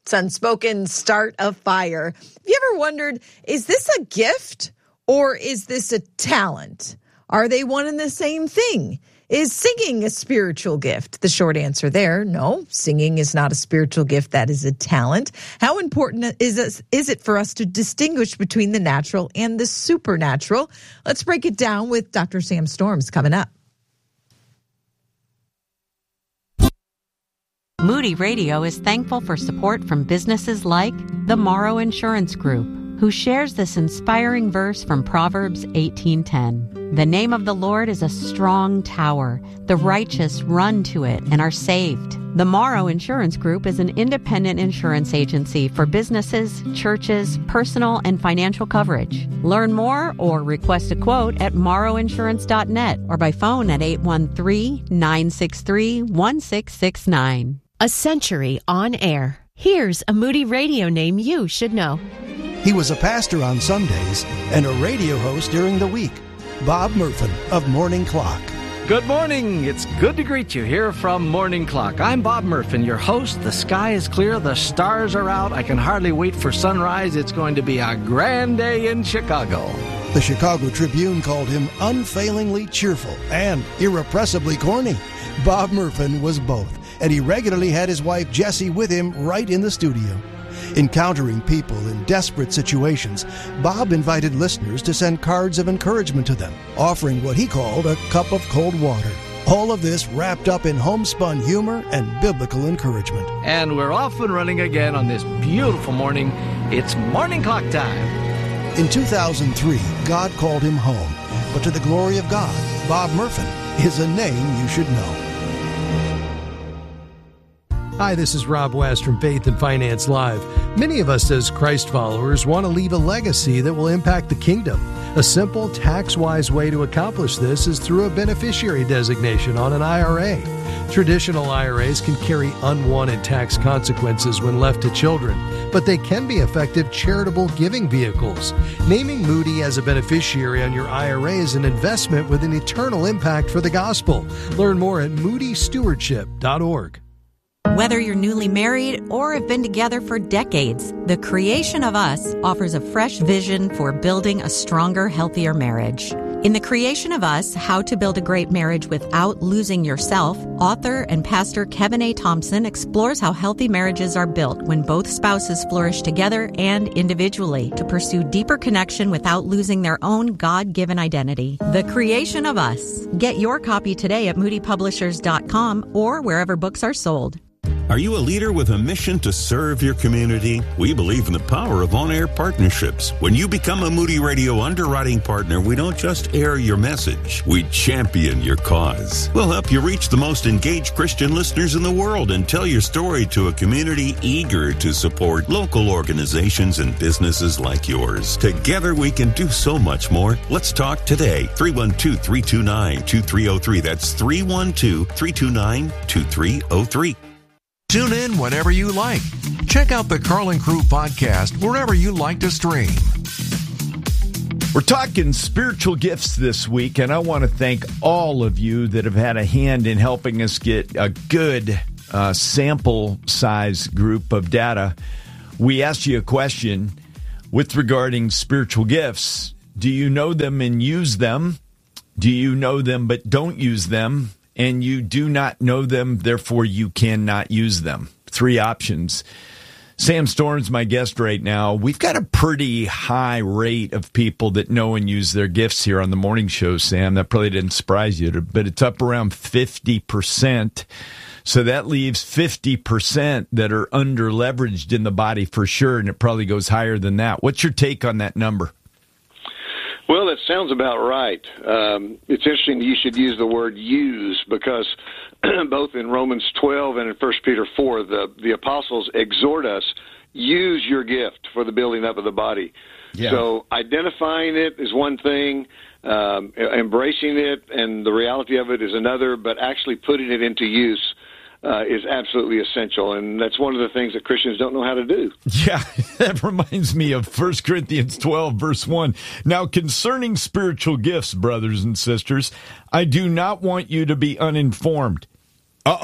Unspoken start a fire. Have you ever wondered, is this a gift or is this a talent? Are they one and the same thing? Is singing a spiritual gift? The short answer there, no, singing is not a spiritual gift. That is a talent. How important is it for us to distinguish between the natural and the supernatural? Let's break it down with Dr. Sam Storms coming up. Moody Radio is thankful for support from businesses like the Morrow Insurance Group, who shares this inspiring verse from Proverbs 18:10. The name of the Lord is a strong tower. The righteous run to it and are saved. The Morrow Insurance Group is an independent insurance agency for businesses, churches, personal and financial coverage. Learn more or request a quote at morrowinsurance.net or by phone at 813-963-1669. A century on air. Here's a Moody Radio name you should know. He was a pastor on Sundays and a radio host during the week. Bob Murphin of Morning Clock. Good morning. It's good to greet you here from Morning Clock. I'm Bob Murphin, your host. The sky is clear. The stars are out. I can hardly wait for sunrise. It's going to be a grand day in Chicago. The Chicago Tribune called him unfailingly cheerful and irrepressibly corny. Bob Murphin was both, and he regularly had his wife Jessie with him right in the studio. Encountering people in desperate situations, Bob invited listeners to send cards of encouragement to them, offering what he called a cup of cold water. All of this wrapped up in homespun humor and biblical encouragement. And we're off and running again on this beautiful morning. It's Morning Clock time. In 2003, God called him home. But to the glory of God, Bob Murphin is a name you should know. Hi, this is Rob West from Faith and Finance Live. Many of us as Christ followers want to leave a legacy that will impact the kingdom. A simple, tax-wise way to accomplish this is through a beneficiary designation on an IRA. Traditional IRAs can carry unwanted tax consequences when left to children, but they can be effective charitable giving vehicles. Naming Moody as a beneficiary on your IRA is an investment with an eternal impact for the gospel. Learn more at moodystewardship.org. Whether you're newly married or have been together for decades, The Creation of Us offers a fresh vision for building a stronger, healthier marriage. In The Creation of Us, How to Build a Great Marriage Without Losing Yourself, author and pastor Kevin A. Thompson explores how healthy marriages are built when both spouses flourish together and individually to pursue deeper connection without losing their own God-given identity. The Creation of Us. Get your copy today at moodypublishers.com or wherever books are sold. Are you a leader with a mission to serve your community? We believe in the power of on-air partnerships. When you become a Moody Radio underwriting partner, we don't just air your message, we champion your cause. We'll help you reach the most engaged Christian listeners in the world and tell your story to a community eager to support local organizations and businesses like yours. Together we can do so much more. Let's talk today. 312-329-2303. That's 312-329-2303. Tune in whenever you like. Check out the Carlin Crew podcast wherever you like to stream. We're talking spiritual gifts this week, and I want to thank all of you that have had a hand in helping us get a good sample size group of data. We asked you a question with regarding spiritual gifts. Do you know them and use them? Do you know them but don't use them? And you do not know them, therefore you cannot use them. 3 options. Sam Storms, my guest right now. We've got a pretty high rate of people that know and use their gifts here on the morning show, Sam. That probably didn't surprise you, but it's up around 50%. So that leaves 50% that are under-leveraged in the body for sure, and it probably goes higher than that. What's your take on that number? Well, that sounds about right. It's interesting you should use the word use because both in Romans 12 and in 1 Peter 4, the apostles exhort us, use your gift for the building up of the body. Yeah. So identifying it is one thing, embracing it and the reality of it is another, but actually putting it into use is absolutely essential, and that's one of the things that Christians don't know how to do. Yeah, that reminds me of 1 Corinthians 12, verse 1. Now, concerning spiritual gifts, brothers and sisters, I do not want you to be uninformed.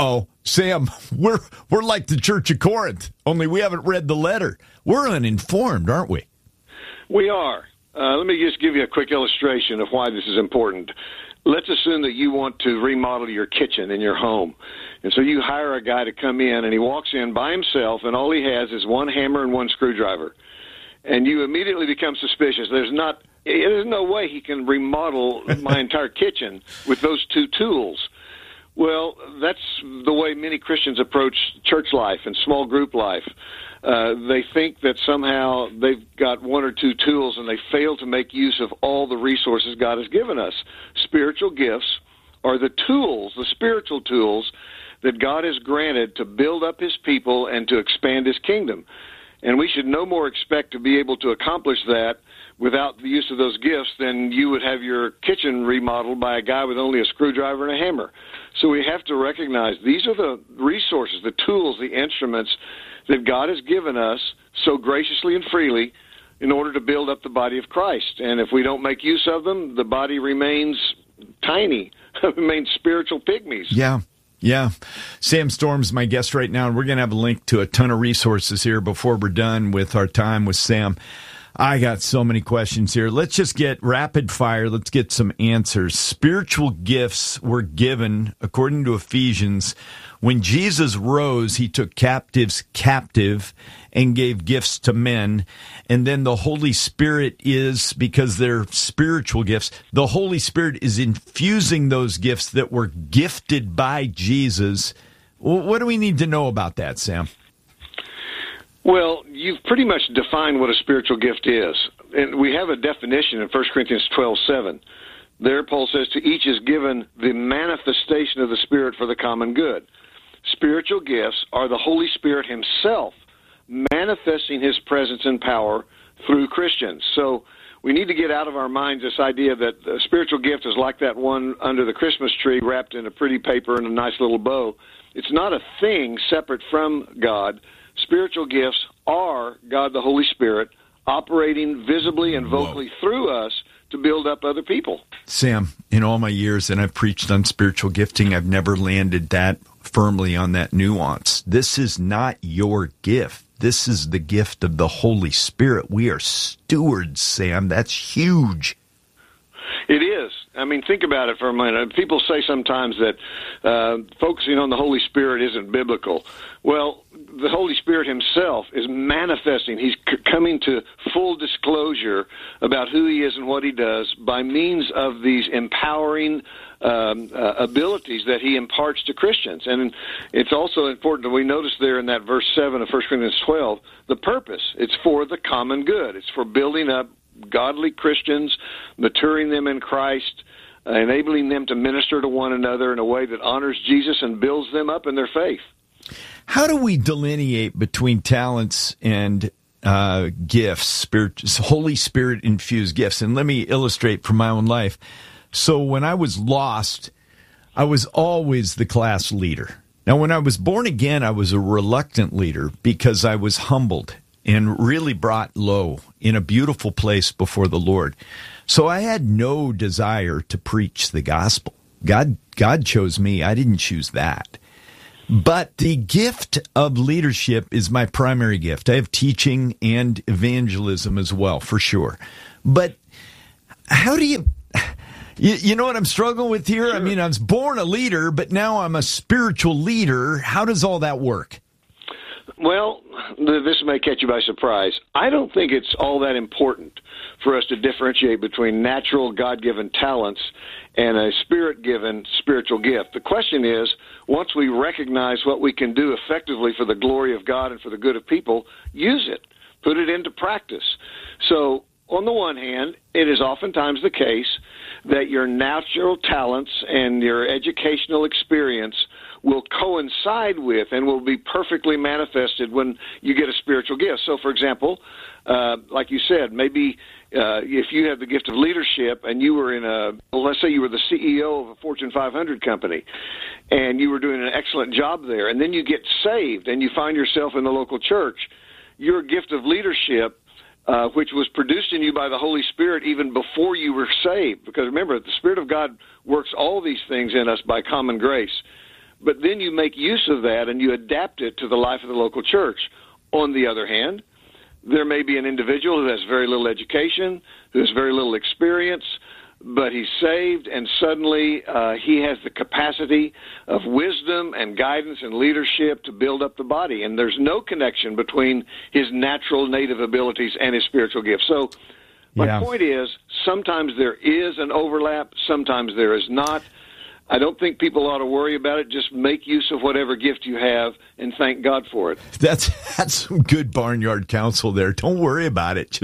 Sam, we're like the Church of Corinth, only we haven't read the letter. We're uninformed, aren't we? We are. Let me just give you a quick illustration of why this is important. Let's assume that you want to remodel your kitchen in your home. And so you hire a guy to come in, and he walks in by himself, and all he has is one hammer and one screwdriver. And you immediately become suspicious. There's no way he can remodel my entire kitchen with those two tools. Well, that's the way many Christians approach church life and small group life. They think that somehow they've got one or two tools, and they fail to make use of all the resources God has given us. Spiritual gifts are the tools, the spiritual tools that God has granted to build up his people and to expand his kingdom. And we should no more expect to be able to accomplish that without the use of those gifts than you would have your kitchen remodeled by a guy with only a screwdriver and a hammer. So we have to recognize these are the resources, the tools, the instruments that God has given us so graciously and freely in order to build up the body of Christ. And if we don't make use of them, the body remains tiny, remains spiritual pygmies. Yeah. Sam Storm's my guest right now, and we're going to have a link to a ton of resources here before we're done with our time with Sam. I got so many questions here. Let's just get rapid fire. Let's get some answers. Spiritual gifts were given, according to Ephesians. When Jesus rose, he took captives captive and gave gifts to men. And then the Holy Spirit is, because they're spiritual gifts, the Holy Spirit is infusing those gifts that were gifted by Jesus. What do we need to know about that, Sam? Well, you've pretty much defined what a spiritual gift is. And we have a definition in 1 Corinthians 12:7. There, Paul says, to each is given the manifestation of the Spirit for the common good. Spiritual gifts are the Holy Spirit himself manifesting his presence and power through Christians. So we need to get out of our minds this idea that a spiritual gift is like that one under the Christmas tree wrapped in a pretty paper and a nice little bow. It's not a thing separate from God. Spiritual gifts are God the Holy Spirit operating visibly and vocally through us to build up other people. Sam, in all my years, and I've preached on spiritual gifting, I've never landed that firmly on that nuance. This is not your gift. This is the gift of the Holy Spirit. We are stewards, Sam. That's huge. It is. I mean, think about it for a minute. People say sometimes that focusing on the Holy Spirit isn't biblical. Well, the Holy Spirit himself is manifesting. He's coming to full disclosure about who he is and what he does by means of these empowering abilities that he imparts to Christians. And it's also important that we notice there in that verse 7 of 1 Corinthians 12, the purpose. It's for the common good. It's for building up godly Christians, maturing them in Christ, enabling them to minister to one another in a way that honors Jesus and builds them up in their faith. How do we delineate between talents and gifts, Holy Spirit-infused gifts? And let me illustrate from my own life. So when I was lost, I was always the class leader. Now, when I was born again, I was a reluctant leader because I was humbled and really brought low in a beautiful place before the Lord. So I had no desire to preach the gospel. God chose me. I didn't choose that. But the gift of leadership is my primary gift. I have teaching and evangelism as well, for sure. But how do you know what I'm struggling with here? Sure. I mean, I was born a leader, but now I'm a spiritual leader. How does all that work? Well, this may catch you by surprise. I don't think it's all that important for us to differentiate between natural God-given talents and a Spirit-given spiritual gift. The question is, once we recognize what we can do effectively for the glory of God and for the good of people, use it. Put it into practice. So, on the one hand, it is oftentimes the case that your natural talents and your educational experience will coincide with and will be perfectly manifested when you get a spiritual gift. So, for example, like you said, maybe if you have the gift of leadership and you were let's say you were the CEO of a Fortune 500 company and you were doing an excellent job there, and then you get saved and you find yourself in the local church, your gift of leadership, which was produced in you by the Holy Spirit even before you were saved. Because remember, the Spirit of God works all these things in us by common grace. but then you make use of that and you adapt it to the life of the local church. On the other hand, there may be an individual who has very little education, who has very little experience, but he's saved, and suddenly he has the capacity of wisdom and guidance and leadership to build up the body. And there's no connection between his natural native abilities and his spiritual gifts. So my point is, sometimes there is an overlap, sometimes there is not. I don't think people ought to worry about it. Just make use of whatever gift you have and thank God for it. That's some good barnyard counsel there. Don't worry about it.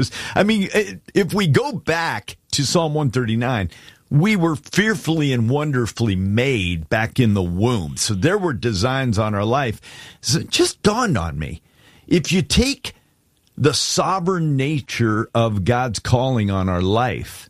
If we go back to Psalm 139, we were fearfully and wonderfully made back in the womb. So there were designs on our life. So it just dawned on me. If you take the sovereign nature of God's calling on our life,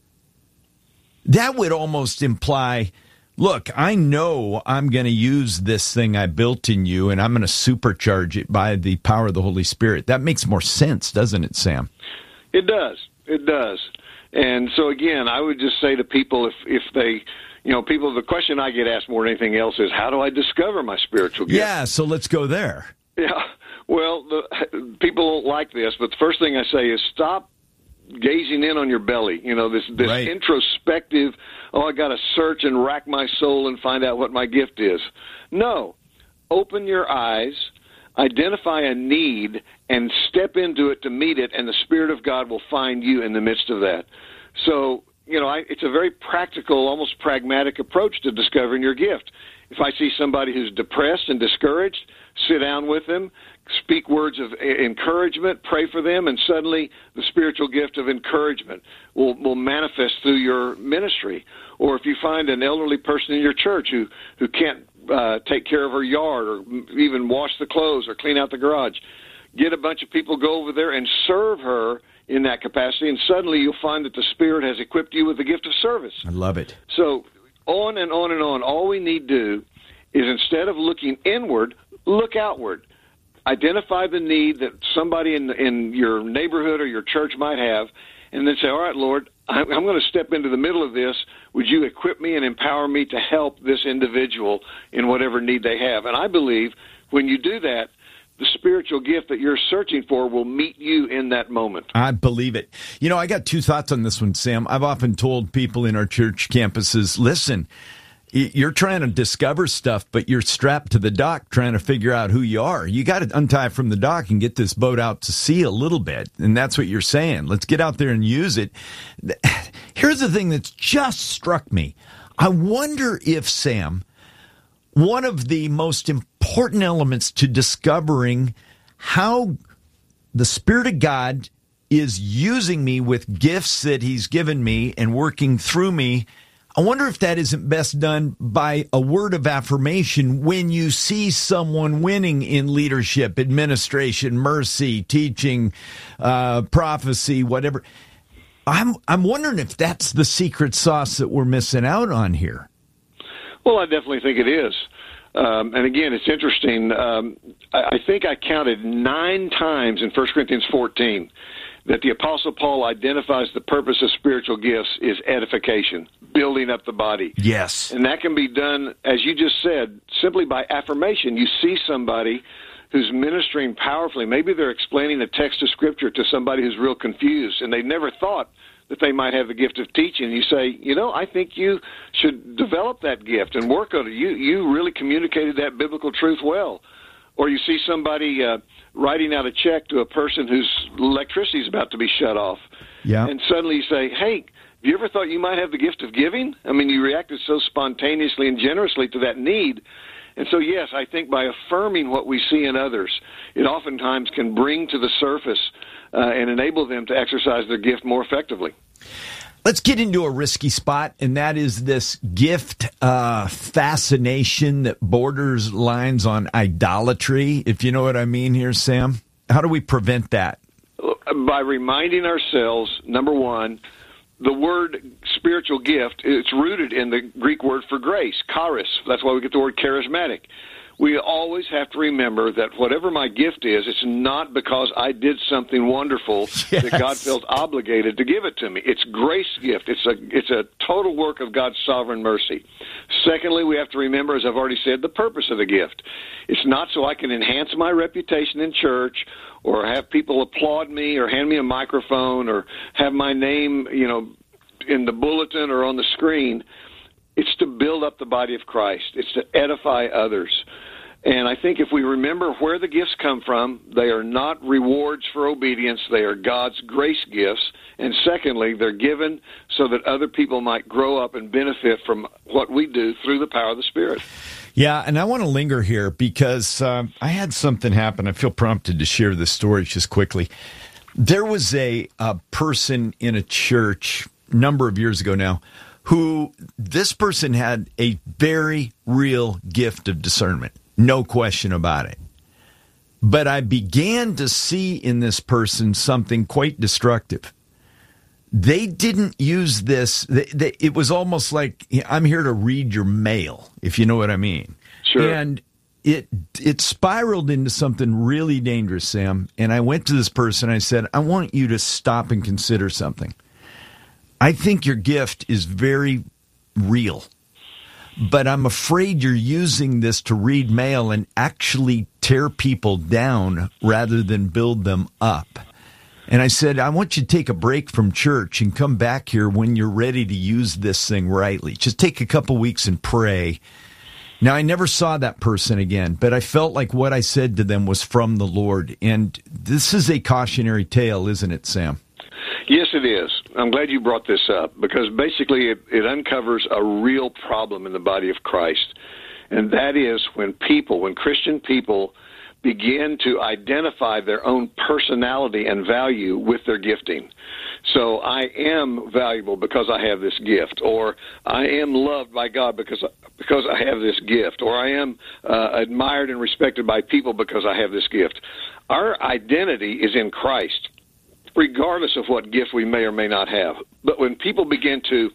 that would almost imply, look, I know I'm going to use this thing I built in you, and I'm going to supercharge it by the power of the Holy Spirit. That makes more sense, doesn't it, Sam? It does. It does. And so, again, I would just say to people, if they, people, the question I get asked more than anything else is, how do I discover my spiritual gift? Yeah, so let's go there. Yeah. Well, people don't like this, but the first thing I say is stop gazing in on your belly. This right. Introspective, I got to search and rack my soul and find out what my gift is. No. Open your eyes, identify a need, and step into it to meet it, and the Spirit of God will find you in the midst of that. So, it's a very practical, almost pragmatic approach to discovering your gift. If I see somebody who's depressed and discouraged, sit down with them, speak words of encouragement, pray for them, and suddenly the spiritual gift of encouragement will manifest through your ministry. Or if you find an elderly person in your church who can't take care of her yard or even wash the clothes or clean out the garage, get a bunch of people, go over there and serve her in that capacity, and suddenly you'll find that the Spirit has equipped you with the gift of service. I love it. So on and on and on. All we need to do is, instead of looking inward, look outward. Identify the need that somebody in your neighborhood or your church might have, and then say, all right, Lord, I'm going to step into the middle of this. Would you equip me and empower me to help this individual in whatever need they have? And I believe when you do that, the spiritual gift that you're searching for will meet you in that moment. I believe it. I got two thoughts on this one, Sam. I've often told people in our church campuses, listen, you're trying to discover stuff, but you're strapped to the dock trying to figure out who you are. You got to untie from the dock and get this boat out to sea a little bit. And that's what you're saying. Let's get out there and use it. Here's the thing that's just struck me. I wonder if, Sam, one of the most important elements to discovering how the Spirit of God is using me with gifts that He's given me and working through me, I wonder if that isn't best done by a word of affirmation when you see someone winning in leadership, administration, mercy, teaching, prophecy, whatever. I'm wondering if that's the secret sauce that we're missing out on here. Well, I definitely think it is. And again, it's interesting. I think I counted 9 times in 1 Corinthians 14 that the Apostle Paul identifies the purpose of spiritual gifts is edification, building up the body. Yes. And that can be done, as you just said, simply by affirmation. You see somebody who's ministering powerfully. Maybe they're explaining a text of Scripture to somebody who's real confused, and they never thought that they might have the gift of teaching. You say, I think you should develop that gift and work on it. You really communicated that biblical truth well. Or you see somebody writing out a check to a person whose electricity is about to be shut off. Yeah. And suddenly you say, hey, have you ever thought you might have the gift of giving? I mean, you reacted so spontaneously and generously to that need. And so, yes, I think by affirming what we see in others, it oftentimes can bring to the surface and enable them to exercise their gift more effectively. Let's get into a risky spot, and that is this gift fascination that borders lines on idolatry, if you know what I mean here, Sam. How do we prevent that? By reminding ourselves, number one, the word spiritual gift, it's rooted in the Greek word for grace, charis. That's why we get the word charismatic. we always have to remember that whatever my gift is, it's not because I did something wonderful that God felt obligated to give it to me. It's grace gift. It's a total work of God's sovereign mercy. Secondly, we have to remember, as I've already said, the purpose of the gift. It's not so I can enhance my reputation in church or have people applaud me or hand me a microphone or have my name, in the bulletin or on the screen. It's to build up the body of Christ. It's to edify others. And I think if we remember where the gifts come from, they are not rewards for obedience. They are God's grace gifts. And secondly, they're given so that other people might grow up and benefit from what we do through the power of the Spirit. Yeah, and I want to linger here because I had something happen. I feel prompted to share this story just quickly. There was a person in a church a number of years ago now who this person had a very real gift of discernment. No question about it. But I began to see in this person something quite destructive. They didn't use this. It was almost like, I'm here to read your mail, if you know what I mean. Sure. And it spiraled into something really dangerous, Sam. And I went to this person. I said, I want you to stop and consider something. I think your gift is very real, but I'm afraid you're using this to read mail and actually tear people down rather than build them up. And I said, I want you to take a break from church and come back here when you're ready to use this thing rightly. Just take a couple weeks and pray. Now, I never saw that person again, but I felt like what I said to them was from the Lord. And this is a cautionary tale, isn't it, Sam? Yes, it is. I'm glad you brought this up because basically it uncovers a real problem in the body of Christ. And that is when Christian people begin to identify their own personality and value with their gifting. So I am valuable because I have this gift, or I am loved by God because I have this gift, or I am admired and respected by people because I have this gift. Our identity is in Christ, regardless of what gift we may or may not have. But when people begin to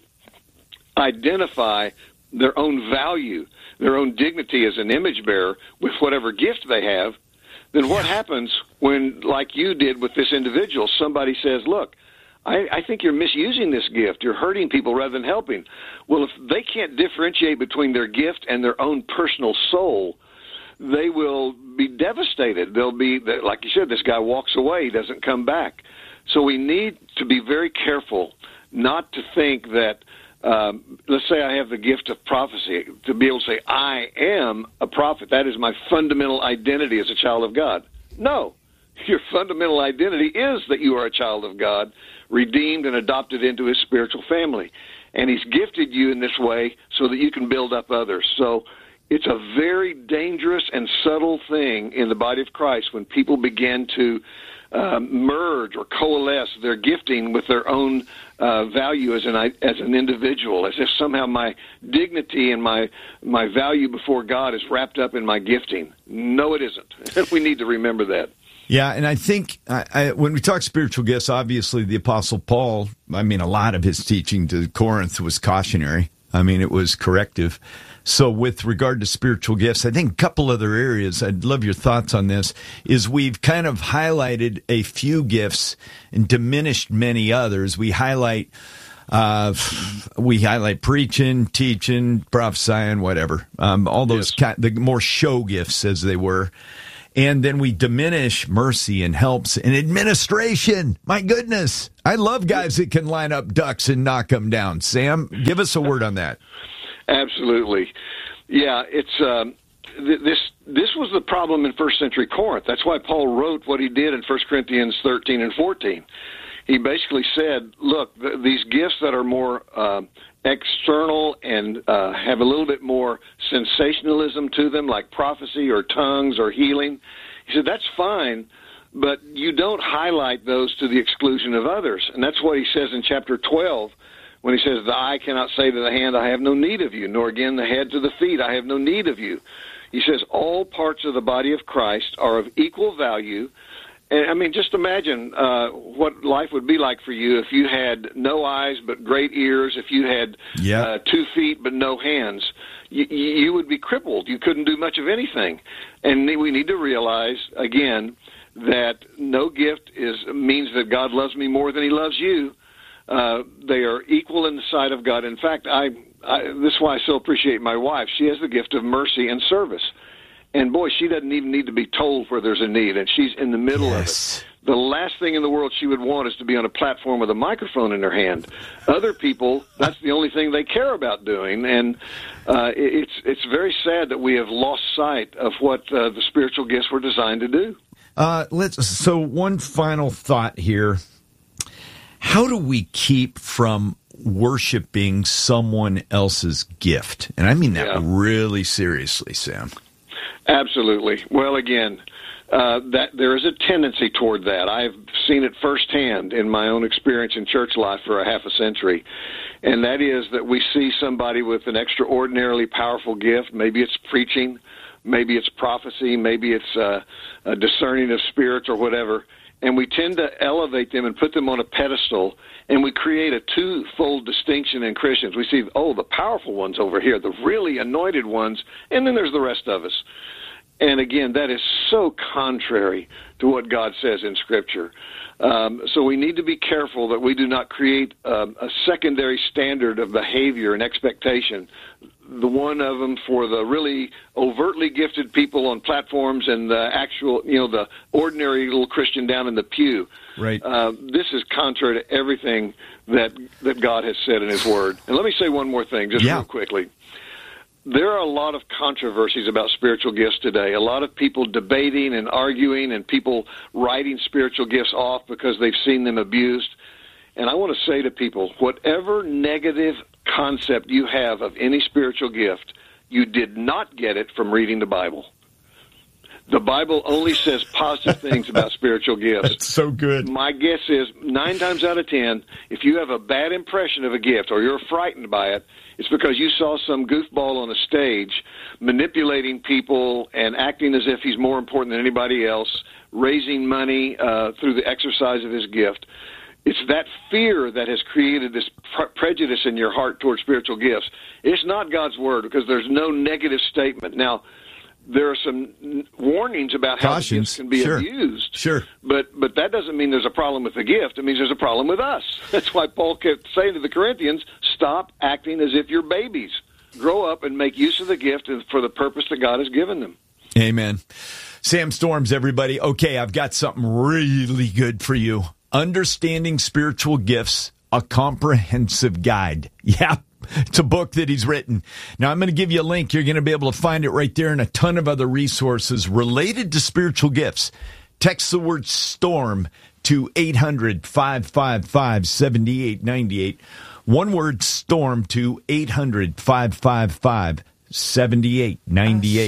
identify their own value, their own dignity as an image bearer with whatever gift they have, then what happens when, like you did with this individual, somebody says, look, I think you're misusing this gift. You're hurting people rather than helping. Well, if they can't differentiate between their gift and their own personal soul, they will be devastated. They'll be, like you said, this guy walks away, he doesn't come back. So we need to be very careful not to think that, let's say I have the gift of prophecy, to be able to say, I am a prophet. That is my fundamental identity as a child of God. No, your fundamental identity is that you are a child of God, redeemed and adopted into his spiritual family. And he's gifted you in this way so that you can build up others. So it's a very dangerous and subtle thing in the body of Christ when people begin to merge or coalesce their gifting with their own value as an individual, as if somehow my dignity and my value before God is wrapped up in my gifting. No, it isn't. We need to remember that. Yeah, and I think when we talk spiritual gifts, obviously the Apostle Paul, a lot of his teaching to Corinth was cautionary. It was corrective. So with regard to spiritual gifts, I think a couple other areas, I'd love your thoughts on this, is we've kind of highlighted a few gifts and diminished many others. We highlight preaching, teaching, prophesying, whatever, all those the more show gifts as they were. And then we diminish mercy and helps and administration. My goodness. I love guys that can line up ducks and knock them down. Sam, give us a word on that. Absolutely. Yeah, it's this was the problem in first century Corinth. That's why Paul wrote what he did in 1 Corinthians 13 and 14. He basically said, look, these gifts that are more external and have a little bit more sensationalism to them, like prophecy or tongues or healing, he said, that's fine, but you don't highlight those to the exclusion of others. And that's what he says in chapter 12, when he says, the eye cannot say to the hand, I have no need of you, nor again the head to the feet, I have no need of you. He says, all parts of the body of Christ are of equal value, And I mean, just imagine what life would be like for you if you had no eyes but great ears, if you had 2 feet but no hands. You would be crippled. You couldn't do much of anything. And we need to realize, again, that no gift means that God loves me more than he loves you. They are equal in the sight of God. In fact, this is why I so appreciate my wife. She has the gift of mercy and service. And, boy, she doesn't even need to be told where there's a need, and she's in the middle of it. The last thing in the world she would want is to be on a platform with a microphone in her hand. Other people, that's the only thing they care about doing, and it's very sad that we have lost sight of what the spiritual gifts were designed to do. So one final thought here. How do we keep from worshiping someone else's gift? And I mean that really seriously, Sam. Absolutely. Well, again, that there is a tendency toward that. I've seen it firsthand in my own experience in church life for a half a century, and that is that we see somebody with an extraordinarily powerful gift. Maybe it's preaching, maybe it's prophecy, maybe it's a discerning of spirits or whatever, and we tend to elevate them and put them on a pedestal, and we create a twofold distinction in Christians. We see, the powerful ones over here, the really anointed ones, and then there's the rest of us. And again, that is so contrary to what God says in Scripture. So we need to be careful that we do not create a secondary standard of behavior and expectation, the one of them for the really overtly gifted people on platforms and the actual, the ordinary little Christian down in the pew. Right. This is contrary to everything that God has said in his Word. And let me say one more thing, just real quickly. There are a lot of controversies about spiritual gifts today. A lot of people debating and arguing and people writing spiritual gifts off because they've seen them abused. And I want to say to people, whatever negative concept you have of any spiritual gift, you did not get it from reading the Bible. The Bible only says positive things about spiritual gifts. That's so good. My guess is 9 times out of 10, if you have a bad impression of a gift or you're frightened by it, it's because you saw some goofball on a stage manipulating people and acting as if he's more important than anybody else, raising money through the exercise of his gift. It's that fear that has created this prejudice in your heart towards spiritual gifts. It's not God's Word because there's no negative statement. Now, there are some warnings about how the gifts can be abused. Sure. But that doesn't mean there's a problem with the gift. It means there's a problem with us. That's why Paul kept saying to the Corinthians, stop acting as if you're babies. Grow up and make use of the gift for the purpose that God has given them. Amen. Sam Storms, everybody. Okay, I've got something really good for you. Understanding Spiritual Gifts, a comprehensive guide. Yeah. It's a book that he's written. Now, I'm going to give you a link. You're going to be able to find it right there and a ton of other resources related to spiritual gifts. Text the word STORM to 800-555-7898. One word, STORM, to 800-555-7898.